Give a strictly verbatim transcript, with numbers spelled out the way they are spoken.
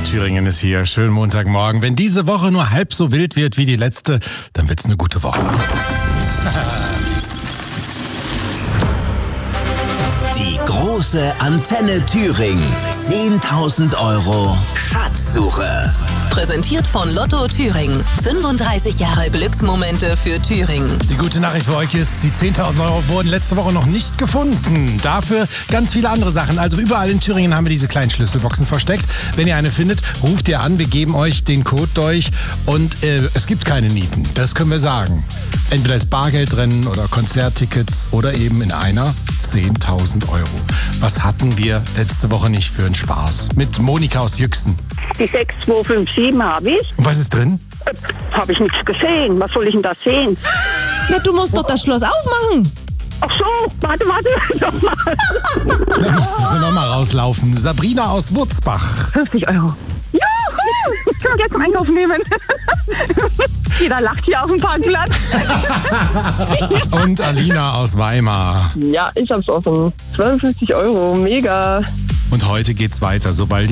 Thüringen ist hier. Schönen Montagmorgen. Wenn diese Woche nur halb so wild wird wie die letzte, dann wird's eine gute Woche. Die große Antenne Thüringen. zehntausend Euro Schatzsuche. Präsentiert von Lotto Thüringen. fünfunddreißig Jahre Glücksmomente für Thüringen. Die gute Nachricht für euch ist, die zehntausend Euro wurden letzte Woche noch nicht gefunden. Dafür ganz viele andere Sachen. Also überall in Thüringen haben wir diese kleinen Schlüsselboxen versteckt. Wenn ihr eine findet, ruft ihr an. Wir geben euch den Code durch. Und äh, es gibt keine Nieten. Das können wir sagen. Entweder ist Bargeld drin oder Konzerttickets oder eben in einer zehntausend Euro. Was hatten wir letzte Woche nicht für einen Spaß? Mit Monika aus Jüchsen. Die sechs zwei fünf sieben habe ich. Und was ist drin? Äh, habe ich nichts gesehen. Was soll ich denn da sehen? Na, du musst doch das Schloss aufmachen. Ach so, warte, warte, nochmal. Da musste sie nochmal rauslaufen. Sabrina aus Wurzbach. fünfzig Euro. Juhu! Ich kann jetzt einen Einkauf nehmen. Jeder lacht hier auf dem Parkplatz. Und Alina aus Weimar. Ja, ich hab's offen. zweiundfünfzig Euro, mega. Und heute geht's weiter. Sobald